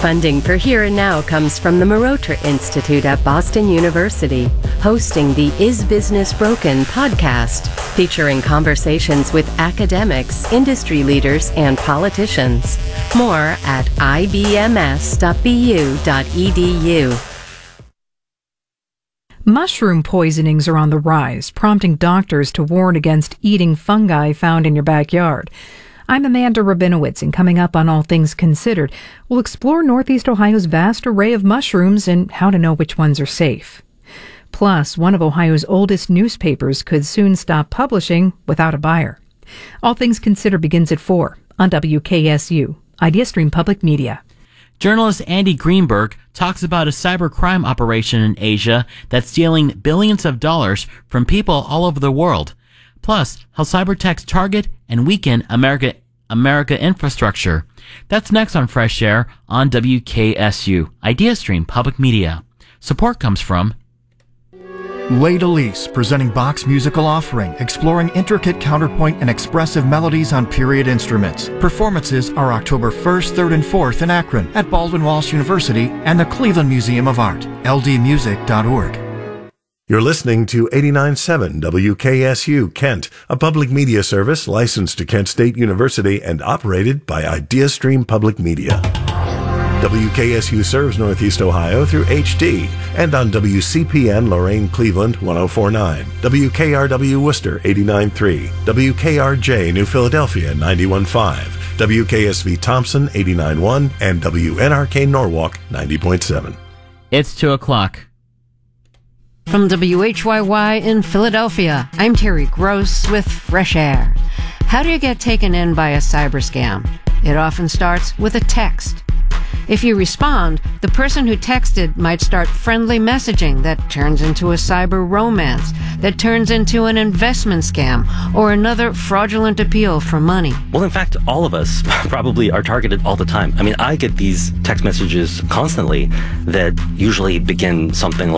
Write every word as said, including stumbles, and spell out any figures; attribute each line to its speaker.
Speaker 1: Funding for Here and Now comes from the Marotra Institute at Boston University, hosting the Is Business Broken podcast, featuring conversations with academics, industry leaders, and politicians. More at I B M S dot B U dot E D U.
Speaker 2: Mushroom poisonings are on the rise, prompting doctors to warn against eating fungi found in your backyard. I'm Amanda Rabinowitz, and coming up on All Things Considered, we'll explore Northeast Ohio's vast array of mushrooms and how to know which ones are safe. Plus, one of Ohio's oldest newspapers could soon stop publishing without a buyer. All Things Considered begins at four on W K S U, IdeaStream Public Media.
Speaker 3: Journalist Andy Greenberg talks about a cybercrime operation in Asia that's stealing billions of dollars from people all over the world. Plus, how cybertechs target and weaken America America infrastructure. That's next on Fresh Air on W K S U, IdeaStream Public Media. Support comes from
Speaker 4: Les Delis, presenting Bach's musical offering, exploring intricate counterpoint and expressive melodies on period instruments. Performances are October first, third, and fourth in Akron at Baldwin Walsh University and the Cleveland Museum of Art, L D music dot org.
Speaker 5: You're listening to eighty-nine point seven W K S U Kent, a public media service licensed to Kent State University and operated by IdeaStream Public Media. W K S U serves Northeast Ohio through H D and on W C P N Lorain Cleveland one oh four point nine, W K R W Worcester eighty-nine point three, W K R J New Philadelphia ninety-one point five, W K S V Thompson eighty-nine point one, and W N R K Norwalk ninety point seven.
Speaker 3: It's two o'clock.
Speaker 6: From W H Y Y in Philadelphia, I'm Terry Gross with Fresh Air. How do you get taken in by a cyber scam? It often starts with a text. If you respond, the person who texted might start friendly messaging that turns into a cyber romance, that turns into an investment scam, or another fraudulent appeal for money.
Speaker 7: Well, in fact, all of us probably are targeted all the time. I mean, I get these text messages constantly that usually begin something like,